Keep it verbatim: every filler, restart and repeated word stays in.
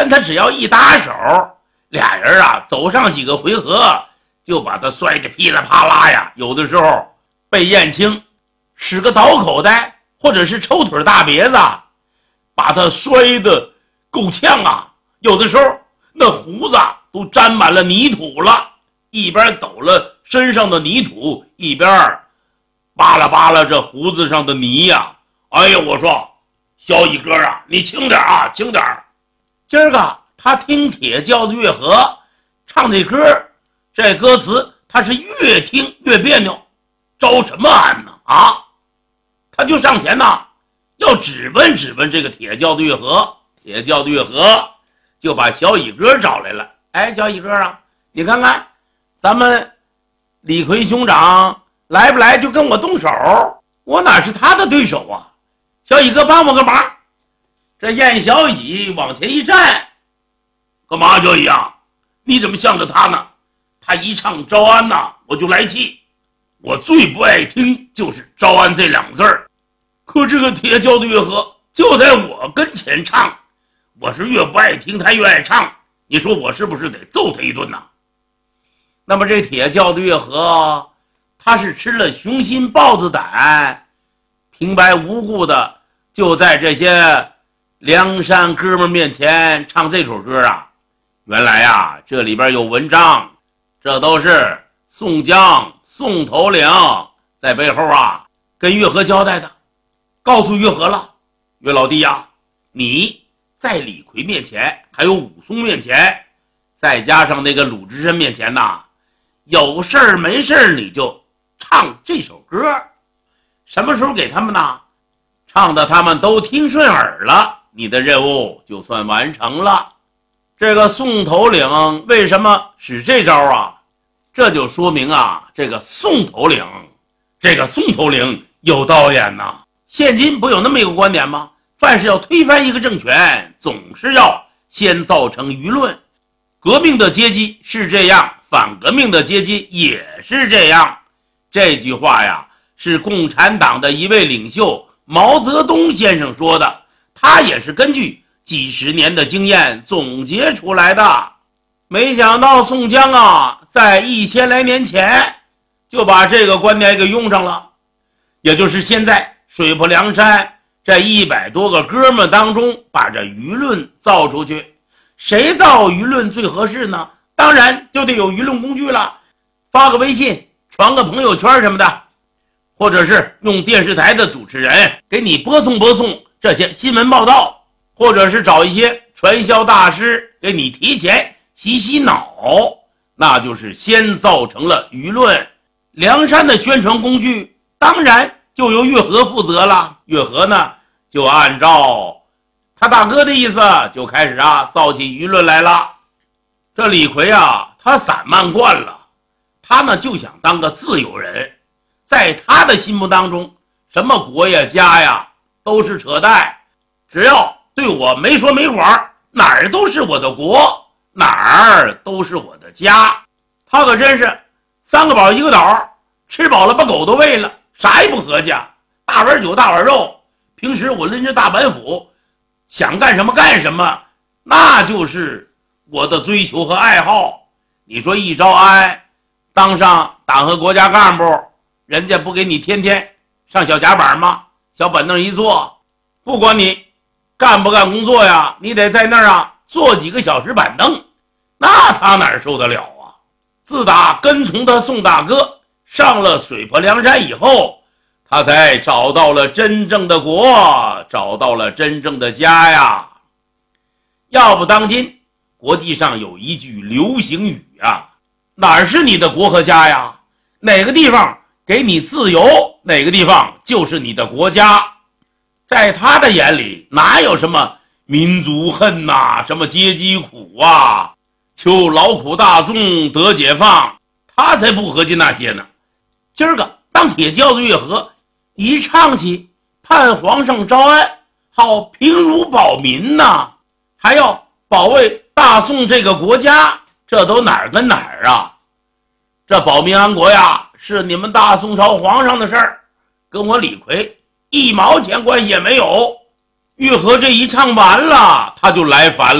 跟他只要一搭手，俩人啊走上几个回合，就把他摔得噼里啪啦呀。有的时候被燕青使个倒口袋或者是抽腿大别子，把他摔得够呛啊。有的时候那胡子都沾满了泥土了，一边抖了身上的泥土，一边扒拉扒拉这胡子上的泥呀、啊。哎呀，我说小乙哥啊，你轻点啊，轻点。今儿个他听铁轿子月河唱这歌，这歌词他是越听越别扭，招什么安呢？啊，他就上前呐，要质问质问这个铁轿子月河。铁轿子月河就把小乙哥找来了。哎，小乙哥啊，你看看咱们李逵兄长来不来就跟我动手，我哪是他的对手啊？小乙哥帮我个忙。这燕小乙往前一站，干嘛小乙啊？你怎么向着他呢？他一唱招安呐，我就来气。我最不爱听就是招安这两个字儿，可这个铁轿子月河就在我跟前唱，我是越不爱听他越爱唱，你说我是不是得揍他一顿呢？那么这铁轿子月河他是吃了雄心豹子胆，平白无故的就在这些梁山哥们面前唱这首歌啊。原来啊这里边有文章，这都是宋江宋头领在背后啊跟月河交代的，告诉月河了，岳老弟呀、啊，你在李逵面前还有武松面前，再加上那个鲁智深面前呐，有事儿没事儿你就唱这首歌，什么时候给他们呢？唱的他们都听顺耳了，你的任务就算完成了。这个宋头领为什么使这招啊？这就说明啊，这个宋头领，这个宋头领有道眼呐。现今不有那么一个观点吗？凡是要推翻一个政权，总是要先造成舆论。革命的阶级是这样，反革命的阶级也是这样。这句话呀，是共产党的一位领袖毛泽东先生说的，他也是根据几十年的经验总结出来的。没想到宋江啊，在一千来年前就把这个观点给用上了，也就是现在水泊梁山这一百多个哥们当中，把这舆论造出去。谁造舆论最合适呢？当然就得有舆论工具了，发个微信，传个朋友圈什么的，或者是用电视台的主持人给你播送播送这些新闻报道，或者是找一些传销大师给你提前洗洗脑，那就是先造成了舆论。梁山的宣传工具当然就由月河负责了。月河呢就按照他大哥的意思就开始啊造起舆论来了。这李逵啊他散漫惯了，他呢就想当个自由人，在他的心目当中什么国呀家呀都是扯淡，只要对我没说没谎，哪儿都是我的国，哪儿都是我的家。他可真是三个宝一个岛，吃饱了把狗都喂了，啥也不合计，大碗酒大碗肉。平时我拎着大板斧想干什么干什么，那就是我的追求和爱好。你说一招安当上党和国家干部，人家不给你天天上小甲板吗？小板凳一坐，不管你干不干工作呀，你得在那儿啊坐几个小时板凳，那他哪受得了啊？自打跟从他宋大哥上了水泊梁山以后，他才找到了真正的国，找到了真正的家呀。要不当今国际上有一句流行语啊，哪儿是你的国和家呀？哪个地方给你自由，哪个地方就是你的国家。在他的眼里哪有什么民族恨呐、啊、什么阶级苦啊，求劳苦大众得解放，他才不合计那些呢。今儿个当铁轿子月河一唱起盼皇上招安，好平如保民呐、啊，还要保卫大宋这个国家，这都哪儿跟哪儿啊？这保民安国呀是你们大宋朝皇上的事儿，跟我李逵一毛钱关系也没有。月河这一唱完了，他就来烦了。